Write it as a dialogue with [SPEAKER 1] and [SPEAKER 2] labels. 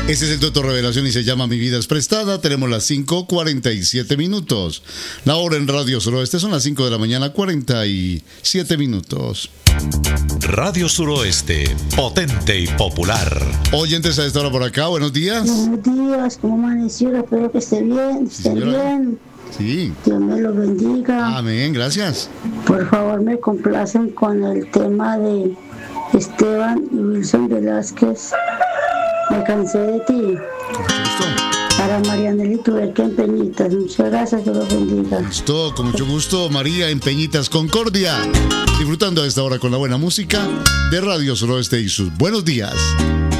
[SPEAKER 1] Este es el Toto Revelación y se llama Mi Vida es Prestada. Tenemos las 5:47. La hora en Radio Suroeste son las 5 de la mañana, 47 minutos.
[SPEAKER 2] Radio Suroeste, potente y popular.
[SPEAKER 1] Oyentes a esta hora por acá, buenos días.
[SPEAKER 3] Buenos días, ¿cómo amaneció? Espero que esté bien, esté bien.
[SPEAKER 1] Sí.
[SPEAKER 3] Dios me lo bendiga.
[SPEAKER 1] Amén, gracias.
[SPEAKER 3] Por favor, me complacen con el tema de Esteban y Wilson Velázquez. Me cansé de ti.
[SPEAKER 1] Con mucho gusto.
[SPEAKER 3] Para Marianela Tubeque en Peñitas. Muchas gracias, Dios los bendiga.
[SPEAKER 1] Listo, con mucho gusto, María en Peñitas, Concordia. Disfrutando a esta hora con la buena música de Radio Suroeste y sus buenos días.